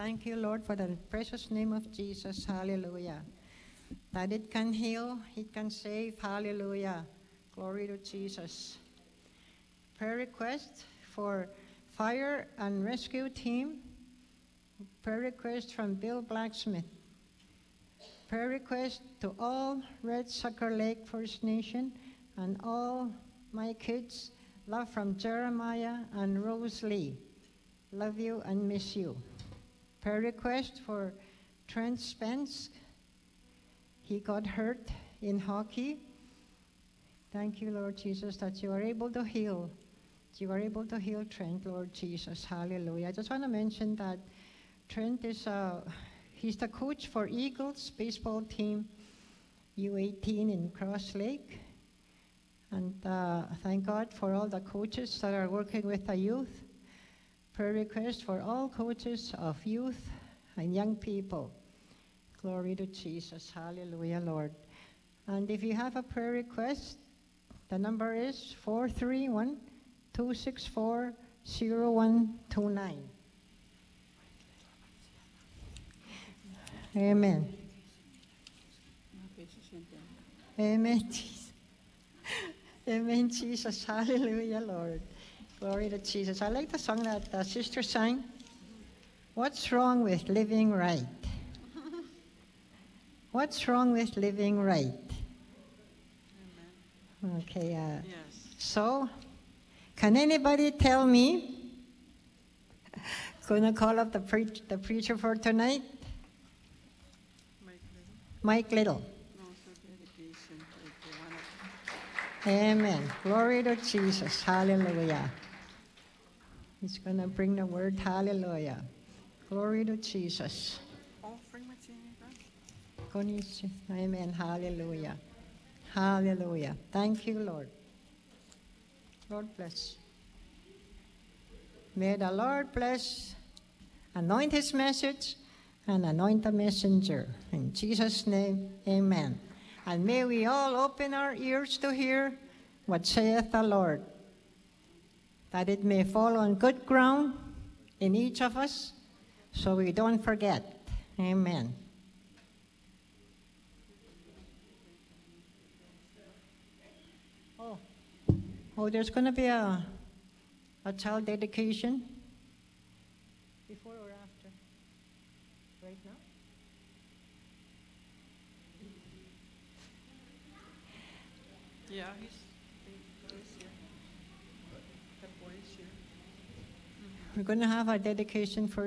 thank you, Lord, for the precious name of Jesus. Hallelujah. That it can heal, it can save. Hallelujah. Glory to Jesus. Prayer request for fire and rescue team. Prayer request from Bill Blacksmith. Prayer request to all Red Sucker Lake First Nation and all my kids. Love from Jeremiah and Rose Lee. Love you and miss you. Prayer request for Trent Spence. He got hurt in hockey. Thank you, Lord Jesus, that you are able to heal. You are able to heal Trent, Lord Jesus. Hallelujah. I just want to mention that Trent is he's the coach for Eagles baseball team U18 in Cross Lake. And thank God for all the coaches that are working with the youth. Prayer request for all coaches of youth and young people. Glory to Jesus. Hallelujah, Lord. And if you have a prayer request, the number is 431-264-0129. Amen. Amen, Jesus. Amen, Jesus. Hallelujah, Lord. Glory to Jesus. I like the song that the sister sang. What's wrong with living right? What's wrong with living right? Amen. Okay. Yes. So, can anybody tell me? Gonna call up the preacher for tonight. Mike Little. Amen. Glory to Jesus. Hallelujah. He's going to bring the word. Hallelujah. Glory to Jesus. Amen. Hallelujah. Hallelujah. Thank you, Lord. Lord bless. May the Lord bless, anoint his message, and anoint the messenger. In Jesus' name, amen. And may we all open our ears to hear what saith the Lord, that it may fall on good ground in each of us, so we don't forget. Amen. Oh, there's going to be a child dedication. Before or after? Right now? Yeah, he's here. The boy is here. We're going to have a dedication for